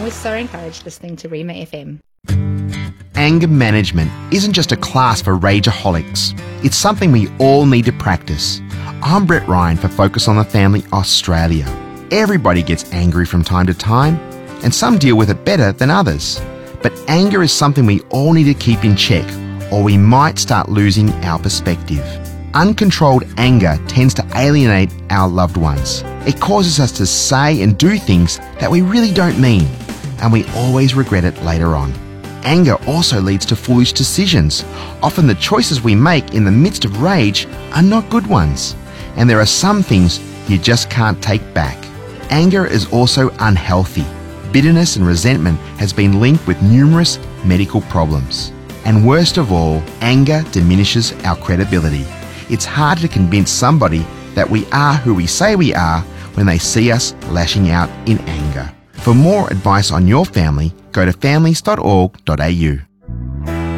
always so encouraged listening to Rima FM. Anger management isn't just a class for rageaholics. It's something we all need to practice. I'm Brett Ryan for Focus on the Family Australia. Everybody gets angry from time to time, and some deal with it better than others. But anger is something we all need to keep in check, or we might start losing our perspective. Uncontrolled anger tends to alienate our loved ones. It causes us to say and do things that we really don't mean, and we always regret it later on. Anger also leads to foolish decisions. Often the choices we make in the midst of rage are not good ones, and there are some things you just can't take back. Anger is also unhealthy. Bitterness and resentment has been linked with numerous medical problems. And worst of all, anger diminishes our credibility. It's hard to convince somebody that we are who we say we are when they see us lashing out in anger. For more advice on your family, go to families.org.au.